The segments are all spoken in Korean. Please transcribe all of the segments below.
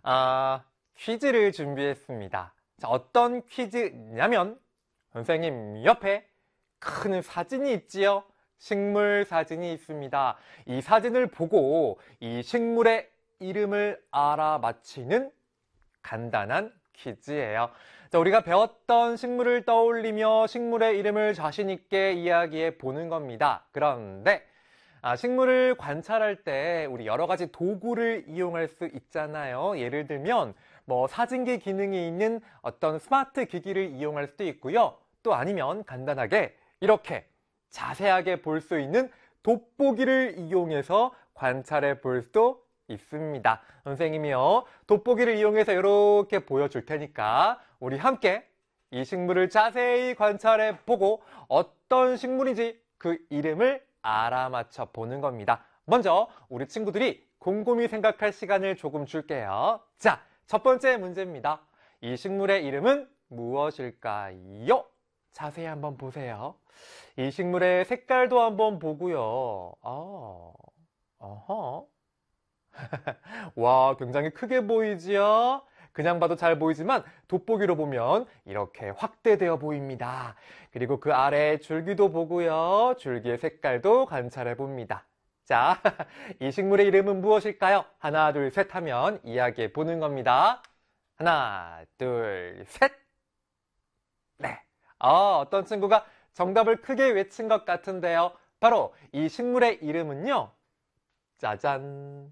퀴즈를 준비했습니다. 자, 어떤 퀴즈냐면 선생님 옆에 큰 사진이 있지요? 식물 사진이 있습니다. 이 사진을 보고 이 식물의 이름을 알아맞히는 간단한 퀴즈예요. 자, 우리가 배웠던 식물을 떠올리며 식물의 이름을 자신 있게 이야기해 보는 겁니다. 그런데 식물을 관찰할 때 우리 여러 가지 도구를 이용할 수 있잖아요. 예를 들면 사진기 기능이 있는 어떤 스마트 기기를 이용할 수도 있고요. 또 아니면 간단하게 이렇게 자세하게 볼 수 있는 돋보기를 이용해서 관찰해 볼 수도 있습니다. 선생님이요, 돋보기를 이용해서 이렇게 보여줄 테니까 우리 함께 이 식물을 자세히 관찰해 보고 어떤 식물인지 그 이름을 알아맞혀 보는 겁니다. 먼저 우리 친구들이 곰곰이 생각할 시간을 조금 줄게요. 자, 첫 번째 문제입니다. 이 식물의 이름은 무엇일까요? 자세히 한번 보세요. 이 식물의 색깔도 한번 보고요. 어허. 와, 굉장히 크게 보이지요? 그냥 봐도 잘 보이지만 돋보기로 보면 이렇게 확대되어 보입니다. 그리고 그 아래 줄기도 보고요. 줄기의 색깔도 관찰해 봅니다. 자, 이 식물의 이름은 무엇일까요? 하나, 둘, 셋 하면 이야기해 보는 겁니다. 하나, 둘, 셋! 네. 어떤 친구가 정답을 크게 외친 것 같은데요. 바로 이 식물의 이름은요. 짜잔!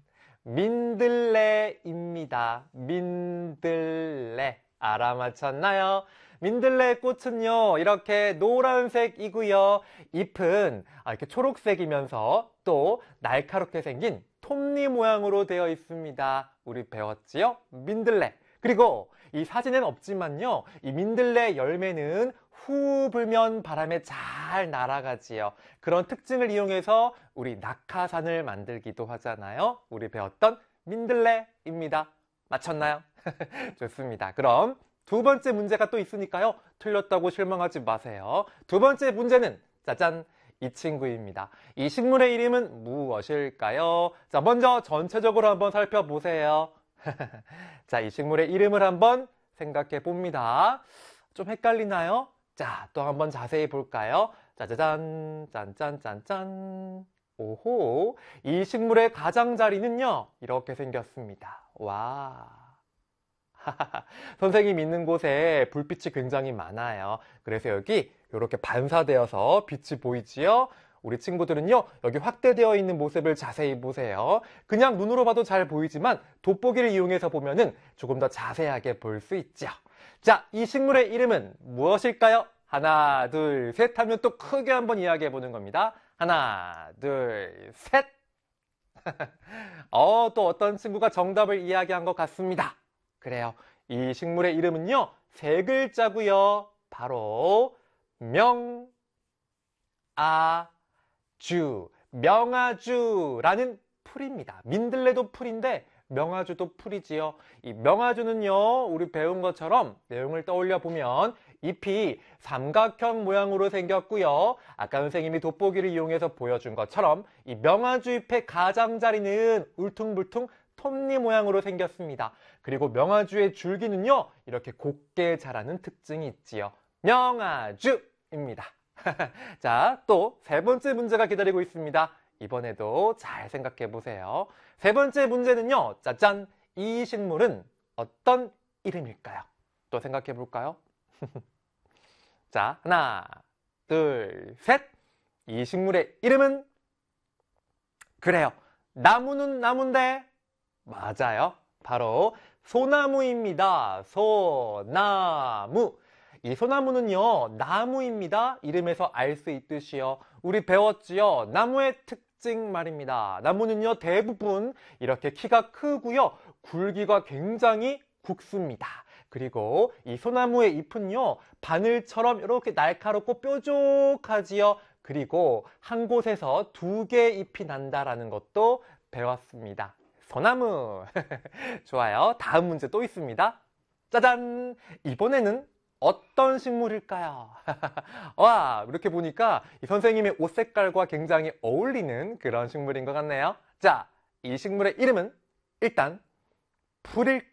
민들레입니다. 민들레. 알아맞혔나요? 민들레 꽃은요, 이렇게 노란색이고요. 잎은 이렇게 초록색이면서 또 날카롭게 생긴 톱니 모양으로 되어 있습니다. 우리 배웠지요? 민들레. 그리고 이 사진엔 없지만요, 이 민들레 열매는 후 불면 바람에 잘 날아가지요. 그런 특징을 이용해서 우리 낙하산을 만들기도 하잖아요. 우리 배웠던 민들레입니다. 맞췄나요? 좋습니다. 그럼 두 번째 문제가 또 있으니까요. 틀렸다고 실망하지 마세요. 두 번째 문제는 짜잔! 이 친구입니다. 이 식물의 이름은 무엇일까요? 자, 먼저 전체적으로 한번 살펴보세요. 자, 이 식물의 이름을 한번 생각해 봅니다. 좀 헷갈리나요? 자, 또 한번 자세히 볼까요? 짜자잔, 짠짠짠짠. 오호, 이 식물의 가장자리는요, 이렇게 생겼습니다. 와. 선생님 있는 곳에 불빛이 굉장히 많아요. 그래서 여기 이렇게 반사되어서 빛이 보이지요? 우리 친구들은요, 여기 확대되어 있는 모습을 자세히 보세요. 그냥 눈으로 봐도 잘 보이지만 돋보기를 이용해서 보면은 조금 더 자세하게 볼 수 있죠. 자, 이 식물의 이름은 무엇일까요? 하나, 둘, 셋 하면 또 크게 한번 이야기해 보는 겁니다. 하나, 둘, 셋! 또 어떤 친구가 정답을 이야기한 것 같습니다. 그래요. 이 식물의 이름은요, 세 글자고요. 바로 명아주라는 풀입니다. 민들레도 풀인데 명아주도 풀이지요. 이 명아주는요, 우리 배운 것처럼 내용을 떠올려 보면 잎이 삼각형 모양으로 생겼고요. 아까 선생님이 돋보기를 이용해서 보여준 것처럼 이 명아주 잎의 가장자리는 울퉁불퉁 톱니 모양으로 생겼습니다. 그리고 명아주의 줄기는요, 이렇게 곱게 자라는 특징이 있지요. 명아주입니다. 자, 또 세 번째 문제가 기다리고 있습니다. 이번에도 잘 생각해 보세요. 세 번째 문제는요, 짜잔! 이 식물은 어떤 이름일까요? 또 생각해 볼까요? 자, 하나, 둘, 셋! 이 식물의 이름은? 그래요. 나무는 나무인데, 맞아요. 바로 소나무입니다. 소나무. 이 소나무는요, 나무입니다. 이름에서 알 수 있듯이요. 우리 배웠지요? 나무의 특징 말입니다. 나무는요, 대부분 이렇게 키가 크고요. 굵기가 굉장히 굵습니다. 그리고 이 소나무의 잎은요, 바늘처럼 이렇게 날카롭고 뾰족하지요. 그리고 한 곳에서 두 개의 잎이 난다라는 것도 배웠습니다. 소나무. 좋아요. 다음 문제 또 있습니다. 짜잔! 이번에는 어떤 식물일까요? 와, 이렇게 보니까 이 선생님의 옷 색깔과 굉장히 어울리는 그런 식물인 것 같네요. 자, 이 식물의 이름은 일단 풀일까요?